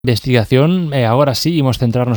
Investigación, agora sí, imos centrarnos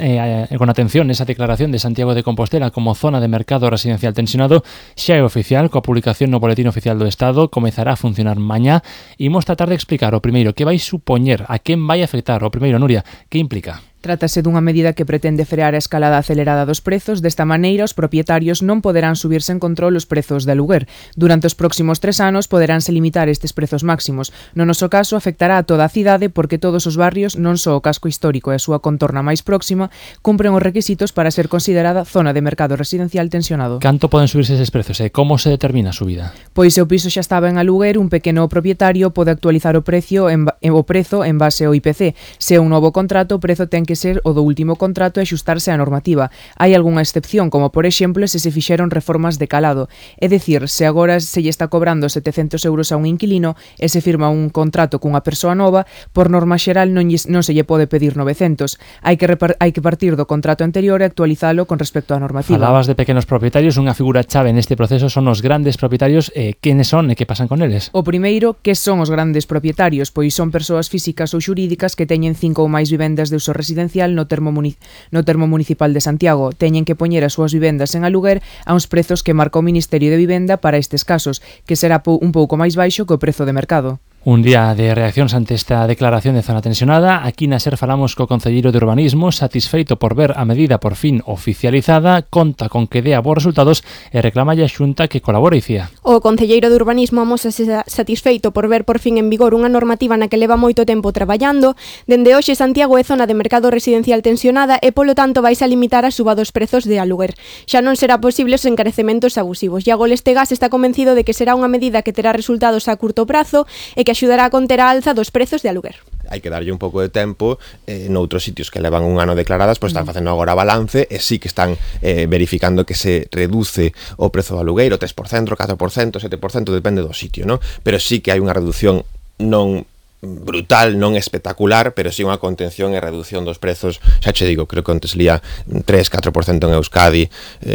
con atención nesa declaración de Santiago de Compostela como zona de mercado residencial tensionado. Xa é oficial, coa publicación no Boletín Oficial do Estado, comezará a funcionar mañá. Imos tratar de explicar o primeiro que vai supoñer, a quen vai afectar. O primeiro, Nuria, que implica? Trátase dunha medida que pretende frear a escalada acelerada dos prezos. Desta maneira, os propietarios non poderán subir sen control os prezos de aluguer. Durante os próximos 3 anos poderánse limitar estes prezos máximos. No noso caso, afectará a toda a cidade porque todos os barrios, non só o casco histórico e a súa contorna máis próxima, cumpren os requisitos para ser considerada zona de mercado residencial tensionado. Canto poden subirse eses prezos e como se determina a subida? Pois se o piso xa estaba en aluguer, un pequeno propietario pode actualizar o prezo en base ao IPC. Se é un novo contrato, o prezo ten que ser o do último contrato e axustarse á normativa. Hai algunha excepción, como por exemplo se fixeron reformas de calado. É dicir, se agora se lle está cobrando 700 euros a un inquilino e se firma un contrato cunha persoa nova, por norma xeral non se lle pode pedir 900. Hai que partir do contrato anterior e actualizalo con respecto á normativa. Falabas de pequenos propietarios, unha figura chave neste proceso son os grandes propietarios. Quenes son e que pasan con eles? O primeiro, que son os grandes propietarios? Pois son persoas físicas ou xurídicas que teñen 5 ou máis vivendas de uso residencial no termo municipal de Santiago. Teñen que poñer as súas vivendas en aluguer a uns prezos que marca o Ministerio de Vivenda para estes casos, que será un pouco máis baixo que o prezo de mercado. Un día de reaccións ante esta declaración de zona tensionada. Aquí na SER falamos co concelleiro de Urbanismo, satisfeito por ver a medida por fin oficializada, conta con que dea bons resultados e reclama a Xunta que colabore, Icía. O concelleiro de Urbanismo amosase satisfeito por ver por fin en vigor unha normativa na que leva moito tempo traballando. Dende hoxe Santiago é zona de mercado residencial tensionada e polo tanto vais a limitar a suba dos prezos de aluguer. Xa non será posible os encarecementos abusivos. Iago Lestegas está convencido de que será unha medida que terá resultados a curto prazo e que axudará a conter a alza dos prezos de aluguer. Hai que darlle un pouco de tempo. Noutros sitios que levan un ano declaradas, pois están facendo agora balance e sí que están verificando que se reduce o prezo do alugueiro 3%, 4%, 7%, depende do sitio, non? Pero sí que hai unha reducción non brutal, non espectacular, pero sí unha contención e reducción dos prezos. Xa che digo, creo que antes lía 3-4% en Euskadi.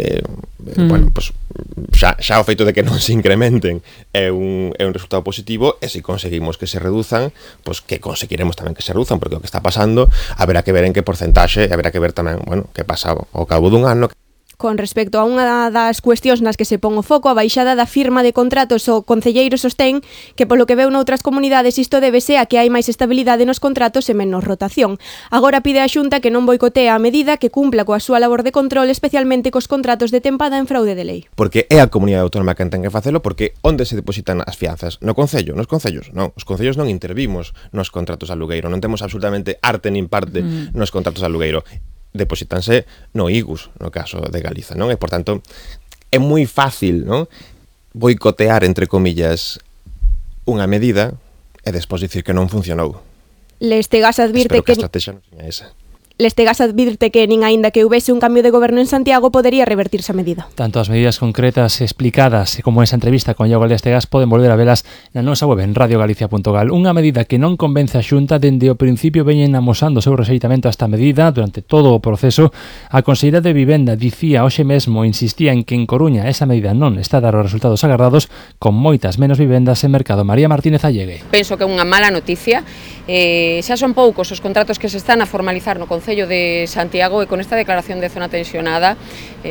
Bueno, pues xa o feito de que non se incrementen é un resultado positivo, e se conseguimos que se reduzan, pues que conseguiremos tamén que se reduzan, porque o que está pasando haberá que ver en que porcentaxe, e haberá que ver tamén, bueno, que pasa ao cabo dun ano. Con respecto a unha das cuestións nas que se pon o foco, a baixada da firma de contratos, o concelleiro sostén que polo que veu noutras comunidades isto débese a que hai máis estabilidade nos contratos e menos rotación. Agora pide a Xunta que non boicotea a medida, que cumpla coa súa labor de control, especialmente cos contratos de tempada en fraude de lei. Porque é a comunidade autónoma quen ten que facelo, porque onde se depositan as fianzas? No concello? Nos concellos? Non, os concellos non intervimos nos contratos de alugueiro, non temos absolutamente arte nin parte nos contratos de alugueiro. Deposítanse no IGUS, no caso de Galiza, non? E, por tanto, é moi fácil, non? Boicotear, entre comillas, unha medida e despois dicir que non funcionou. Lestegas advirte Espero que a estrategia non seña esa. Lestegas advirte que nin aínda que houvese un cambio de goberno en Santiago podería revertirse a medida. Tanto as medidas concretas explicadas como esa entrevista con Iago Lestegas poden volver a velas na nosa web en radiogalicia.gal. Unha medida que non convence a Xunta. Dende o principio veñen amosando o seu rexeitamento a esta medida durante todo o proceso. A Conselleira de Vivenda dicía hoxe mesmo, insistía en que en Coruña esa medida non está a dar os resultados agardados, con moitas menos vivendas en mercado. María Martínez Allegue. Penso que é unha mala noticia. Xa son poucos os contratos que se están a formalizar no Concello de Santiago, e con esta declaración de zona tensionada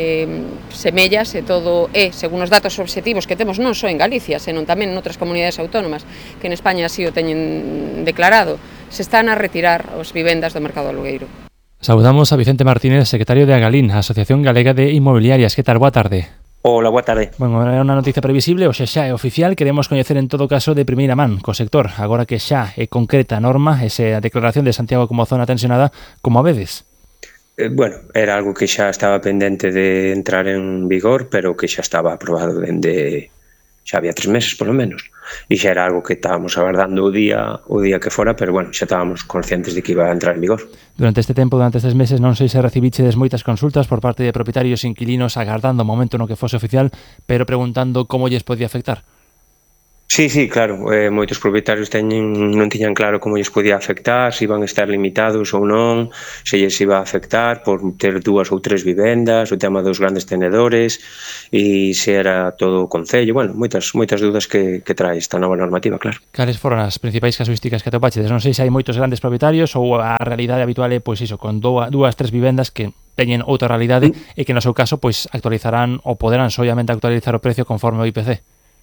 semellase todo según os datos obxectivos que temos non só en Galicia, senón tamén en outras comunidades autónomas que en España así o teñen declarado, se están a retirar as vivendas do mercado alugueiro. Saudamos a Vicente Martínez, secretario de Agalín, Asociación Galega de Inmobiliarias. Que tal? Boa tarde. Hola, boa tarde. Bueno, é unha noticia previsible, ou xa é oficial. Queremos coñecer en todo caso de primeira man co sector, agora que xa é concreta a norma, esa declaración de Santiago como zona tensionada, como a vedes? Bueno, era algo que xa estaba pendente de entrar en vigor, pero que xa estaba aprobado dende xa había 3 meses, polo menos. E xa era algo que estábamos agardando o día que fora, pero bueno, xa estábamos conscientes de que iba a entrar en vigor. Durante este tempo, durante estes meses, non sei se recibichedes moitas consultas por parte de propietarios e inquilinos agardando o momento no que fose oficial, pero preguntando como lles podía afectar. Sí, claro, moitos propietarios non tiñan claro como lles podía afectar, se iban a estar limitados ou non, se lles iba a afectar por ter 2 ou 3 vivendas, o tema dos grandes tenedores e se era todo o concello, bueno, moitas dúdas que trae esta nova normativa, claro. Cales foron as principais casuísticas que atopachedes? Non sei se hai moitos grandes propietarios ou a realidade habitual é, pois iso, con 2, 3 vivendas que teñen outra realidade e que no seu caso pois actualizarán ou poderán sollamente actualizar o precio conforme o IPC.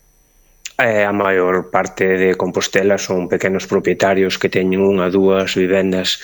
A maior parte de Compostela son pequenos propietarios que teñen 1 ou 2 vivendas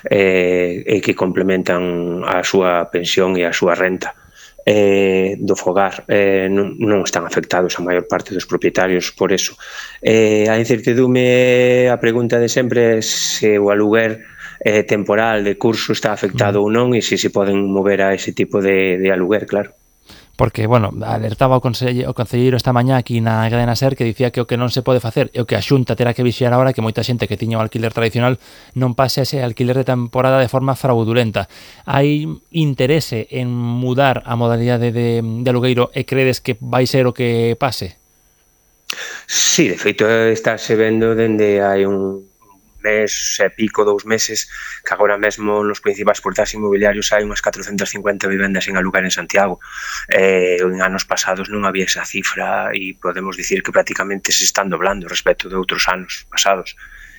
e que complementan a súa pensión e a súa renta do fogar. Non están afectados a maior parte dos propietarios por eso. A incertidume, a pregunta de sempre é se o aluguer temporal de curso está afectado ou non e se poden mover a ese tipo de aluguer, claro. Porque, bueno, alertaba o concelleiro esta mañá aquí na Cadena SER que dicía que o que non se pode facer e o que a Xunta terá que vixiar agora que moita xente que tiña o alquiler tradicional non pase a ese alquiler de temporada de forma fraudulenta. Hai interese en mudar a modalidade de alugueiro e credes que vai ser o que pase? Sí, de feito, estáse vendo dende hai un mes e pico, 2 meses, que agora mesmo nos principais portais inmobiliarios hai unhas 450 vivendas en alugar en Santiago. En anos pasados non había esa cifra e podemos dicir que prácticamente se están doblando respecto de outros anos pasados.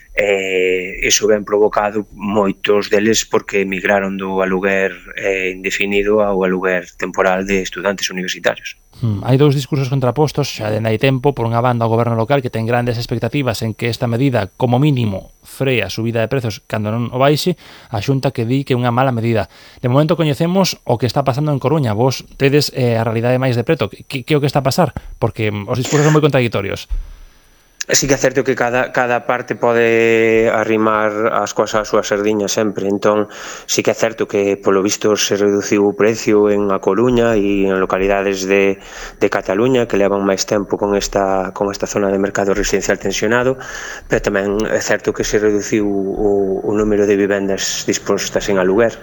Iso ben provocado moitos deles porque emigraron do aluguer indefinido ao aluguer temporal de estudantes universitarios. Hai 2 discursos contrapostos xa dende hai tempo. Por unha banda, o goberno local que ten grandes expectativas en que esta medida, como mínimo, free a subida de prezos cando non o baixe, a Xunta que di que é unha mala medida. De momento coñecemos o que está pasando en Coruña. Vos tedes a realidade máis de preto. Que é o que está a pasar? Porque os discursos son moi contradictorios. Sí que é certo que cada parte pode arrimar as cousas a súa sardiña sempre, entón sí que é certo que polo visto se reduciu o precio en A Coruña e en localidades de Cataluña que levan máis tempo con esta zona de mercado residencial tensionado, pero tamén é certo que se reduciu o número de vivendas dispostas en aluguer.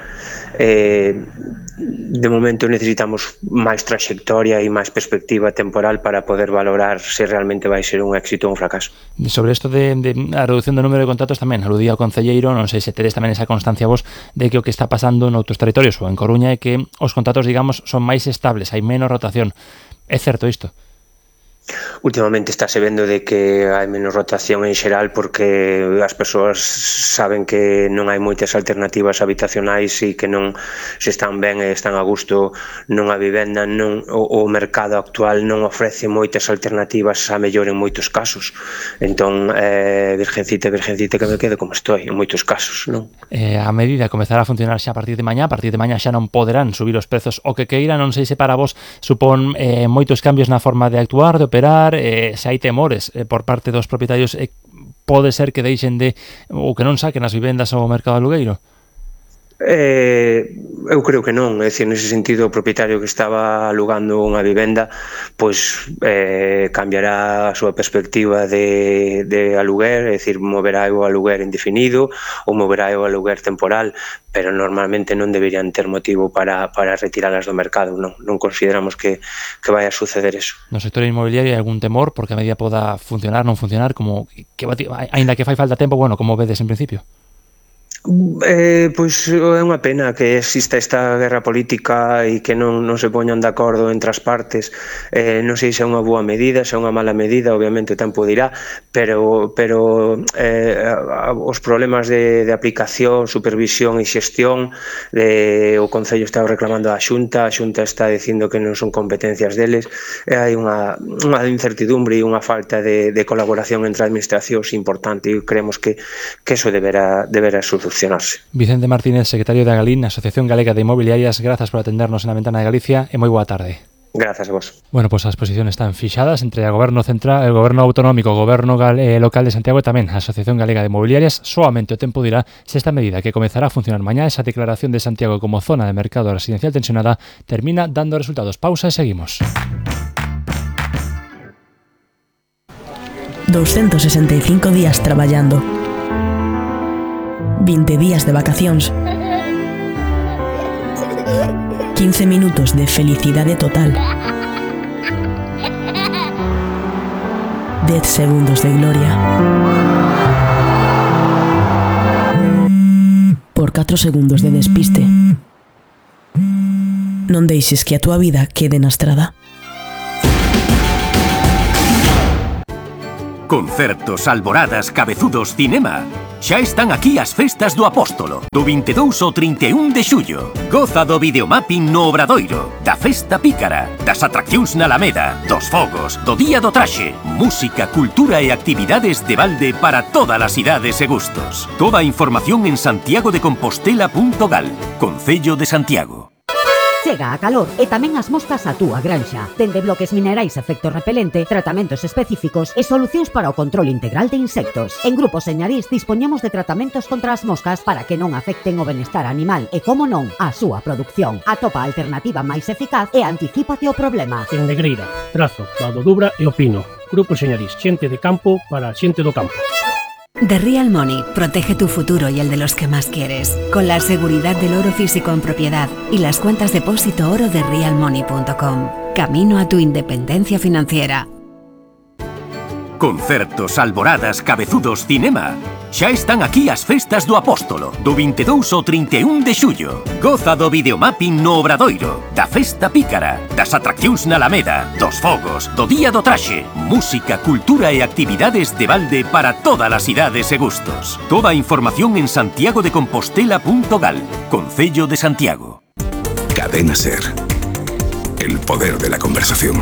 De momento necesitamos máis trayectoria e máis perspectiva temporal para poder valorar se realmente vai ser un éxito ou un fracaso. Sobre isto de a reducción do número de contratos tamén aludía o concelleiro, non sei se tedes tamén esa constancia vos de que o que está pasando noutros territorios ou en Coruña é que os contratos, digamos, son máis estables, hai menos rotación. É certo isto? Últimamente estáse vendo de que hai menos rotación en xeral porque as persoas saben que non hai moitas alternativas habitacionais e que non se están ben e están a gusto nunha vivenda, o mercado actual non ofrece moitas alternativas a mellor en moitos casos. Entón, virgencita que me quede como estou en moitos casos, non? A medida comezará a funcionar xa a partir de mañá xa non poderán subir os prezos o que queira. Non sei se para vos supón moitos cambios na forma de actuar, de operar, se hai temores por parte dos propietarios, pode ser que deixen ou que non saquen as vivendas ao mercado alugueiro? Eu creo que non, é dicir, nese sentido o propietario que estaba alugando unha vivenda pois cambiará a súa perspectiva de aluguer, é dicir, moverá o aluguer indefinido ou moverá o aluguer temporal, pero normalmente non deberían ter motivo para retiralas do mercado, non consideramos que vai a suceder eso. No sector inmobiliario hai algún temor porque a medida poda funcionar, non funcionar, como que aínda que fai falta tempo, bueno, como vedes en principio? Pois é unha pena que exista esta guerra política e que non se poñan de acordo entre as partes. Non sei se é unha boa medida, se é unha mala medida, obviamente o tempo dirá, pero os problemas de aplicación, supervisión e xestión, o Concello está reclamando a Xunta está dicindo que non son competencias deles, hai unha incertidumbre e unha falta de colaboración entre administracións importante e creemos que eso deberá solucionarse. Vicente Martínez, secretario da Galín, Asociación Galega de Inmobiliarias, grazas por atendernos na Ventana de Galicia e moi boa tarde. Grazas a vos. Bueno, pois as posicións están fixadas entre o Goberno Central, o Goberno Autonómico, o Goberno Local de Santiago e tamén a Asociación Galega de Inmobiliarias. Soamente o tempo dirá se esta medida que comezará a funcionar mañá, esa declaración de Santiago como zona de mercado residencial tensionada, termina dando resultados. Pausa e seguimos. 265 días traballando, 20 días de vacacións, 15 minutos de felicidade total, 10 segundos de gloria. Por 4 segundos de despiste. Non deixes que a túa vida quede na estrada. Concertos, alboradas, cabezudos, cinema. Xa están aquí as festas do Apóstolo, do 22 ao 31 de xullo. Goza do videomapping no Obradoiro, da festa pícara, das atraccións na Alameda, dos fogos, do Día do Traxe, música, cultura e actividades de balde para todas as idades e gustos. Toda a información en santiagodecompostela.gal, Concello de Santiago. Chega a calor e tamén as moscas á túa granxa. Dende bloques minerais efecto repelente, tratamentos específicos e solucións para o control integral de insectos. En Grupo Señarís dispoñemos de tratamentos contra as moscas para que non afecten o benestar animal e, como non, a súa produción. Atopa a alternativa máis eficaz e anticípate o problema. En Negreira, Trazo, Valdo Dubra e Opino. Grupo Señarís, xente de campo para xente do campo. The Real Money protege tu futuro y el de los que más quieres, con la seguridad del oro físico en propiedad y las cuentas depósito oro de realmoney.com. Camino a tu independencia financiera. Concertos, alboradas, cabezudos, cinema. Xa están aquí as festas do Apóstolo, do 22 ao 31 de xullo. Goza do videomapping no Obradoiro, da festa pícara, das atraccións na Alameda, dos fogos, do Día do Traxe, música, cultura e actividades de balde para todas as idades e gustos. Toda a información en santiagodecompostela.gal, Concello de Santiago. Cadena Ser. El poder de la conversación.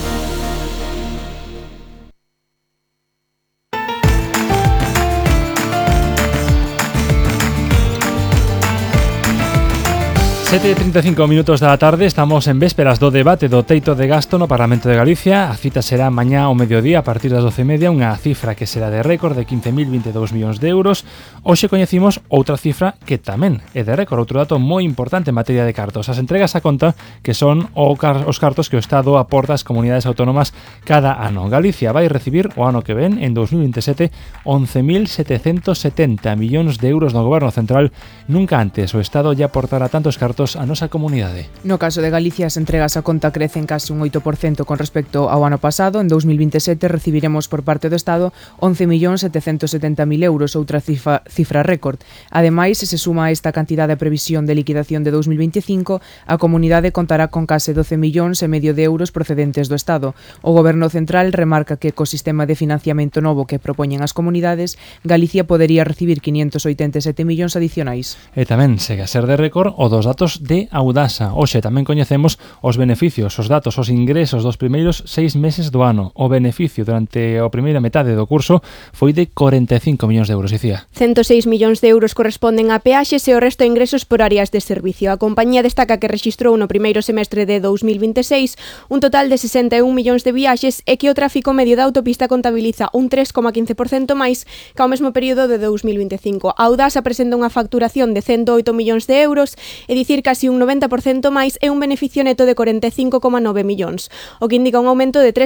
Sete e 35 minutos da tarde, estamos en vésperas do debate do teito de gasto no Parlamento de Galicia. A cita será mañá ao mediodía a partir das 12:30, unha cifra que será de récord de 15.022 millóns de euros. Hoxe coñecimos outra cifra que tamén é de récord, outro dato moi importante en materia de cartos. As entregas a conta que son os cartos que o Estado aporta ás comunidades autónomas cada ano. Galicia vai recibir o ano que ven, en 2027, 11.770 millóns de euros no Goberno Central. Nunca antes o Estado lle aportará tantos cartos a nosa comunidade. No caso de Galicia, as entregas a conta crecen case un 8% con respecto ao ano pasado. En 2027 recibiremos por parte do Estado 11.770.000 euros, outra cifra récord. Ademais, se suma a esta cantidade a previsión de liquidación de 2025, a comunidade contará con case 12,5 millóns de euros procedentes do Estado. O Goberno Central remarca que co sistema de financiamento novo que propoñen as comunidades, Galicia podería recibir 587 millóns adicionais. E tamén segue a ser de récord o dos datos de Audasa. Hoxe tamén coñecemos os beneficios, os datos, os ingresos dos primeiros 6 meses do ano. O beneficio durante a primeira metade do curso foi de 45 millóns de euros, dicía. 106 millóns de euros corresponden a peaxes e o resto a ingresos por áreas de servicio. A compañía destaca que rexistrou no primeiro semestre de 2026 un total de 61 millóns de viaxes e que o tráfico medio da autopista contabiliza un 3,15% máis que ao mesmo período de 2025. A Audasa presenta unha facturación de 108 millóns de euros e dicir casi un 90% máis e un beneficio neto de 45,9 millóns, o que indica un aumento do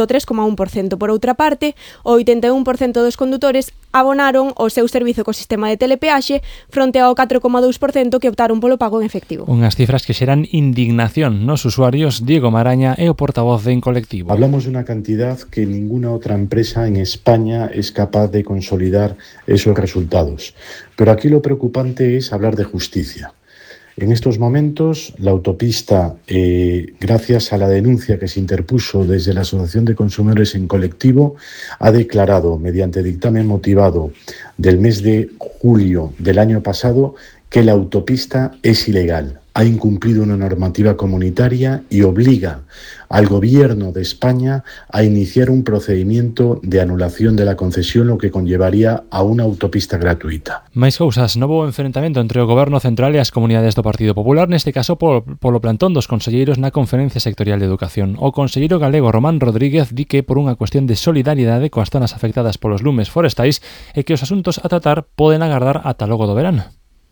3,1%. Por outra parte, o 81% dos condutores abonaron o seu servizo co sistema de telepeaxe fronte ao 4,2% que optaron polo pago en efectivo. Unhas cifras que xeran indignación nos usuarios. Diego Maraña é o portavoz de Incolectivo. Hablamos de unha cantidad que ninguna outra empresa en España es capaz de consolidar esos resultados. Pero aquí lo preocupante es hablar de justicia. En estos momentos, la autopista, gracias a la denuncia que se interpuso desde la Asociación de Consumidores en Colectivo, ha declarado, mediante dictamen motivado del mes de julio del año pasado, que la autopista es ilegal. Ha incumplido una normativa comunitaria y obliga al Gobierno de España a iniciar un procedimiento de anulación de la concesión, lo que conllevaría a una autopista gratuita. Máis cousas, novo enfrentamento entre o Goberno Central e as comunidades do Partido Popular, neste caso polo plantón dos conselleiros na Conferencia Sectorial de Educación. O conselleiro galego Román Rodríguez di que por unha cuestión de solidariedade coas zonas afectadas polos lumes forestais e que os asuntos a tratar poden agardar ata logo do verán.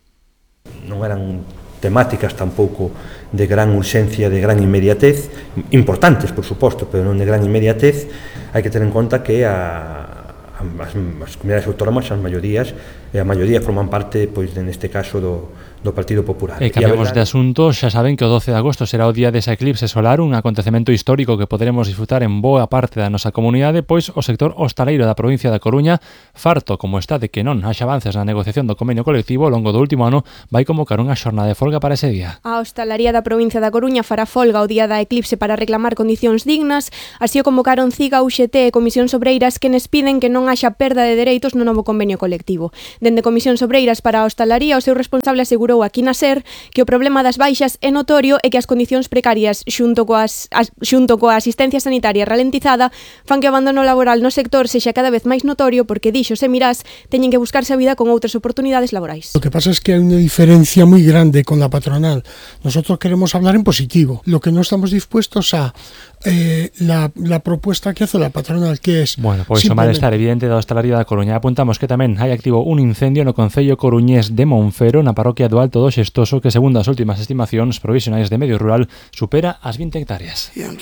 Non eran temáticas tampouco de gran urxencia, de gran inmediatez, importantes, por suposto, pero non de gran inmediatez. Hai que ter en conta que as comunidades autónomas, as maiorías, a maioría forman parte, pois neste caso do Partido Popular. E cambiamos de asunto, xa saben que o 12 de agosto será o día desa eclipse solar, un acontecemento histórico que poderemos disfrutar en boa parte da nosa comunidade, pois o sector hostaleiro da provincia da Coruña, farto como está de que non haxa avances na negociación do convenio colectivo ao longo do último ano, vai convocar unha xornada de folga para ese día. A hostalaría da provincia da Coruña fará folga o día da eclipse para reclamar condicións dignas, así o convocaron CIGA, UGT e Comisións Obreiras, que nes piden que non haxa perda de dereitos no novo convenio colectivo. Dende Comisións Obreiras para a hostalaría, o seu responsable asegurou aquí na SER que o problema das baixas é notorio e que as condicións precarias xunto coa asistencia sanitaria ralentizada fan que o abandono laboral no sector sexa cada vez máis notorio porque, dixo Semirás, teñen que buscarse a vida con outras oportunidades laborais. Lo que pasa es que hay una diferencia muy grande con la patronal. Nosotros queremos hablar en positivo. Lo que no estamos dispuestos a la propuesta que hace la patronal, que es... Bueno, pois o malestar evidente da hostalaría da Coruña. Apuntamos que tamén hai activo un incendio no concello coruñés de Monfero, na parroquia do Alto do Xestoso, que segundo as últimas estimacións provisionais de medio rural supera as 20 hectáreas. E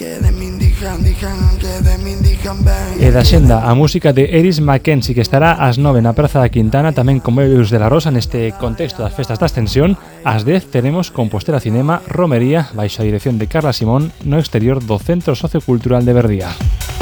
da xenda, a música de Eris Mackenzie, que estará ás 9 na Praza da Quintana, tamén con Meus de la Rosa neste contexto das festas da Ascensión. Ás 10 teremos Compostela Cinema Romería, baixo a dirección de Carla Simón, no exterior do Centro Sociocultural de Verdía.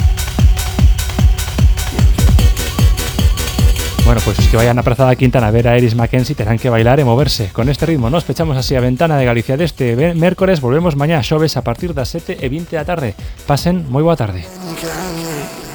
Bueno, pues os que vayan a Praza da Quintana a ver a Eris Mackenzie terán que bailar e moverse. Con este ritmo nos pechamos así a ventana de Galicia deste mércores. Volvemos mañá xoves a partir das 7:20 da tarde. Pasen moi boa tarde.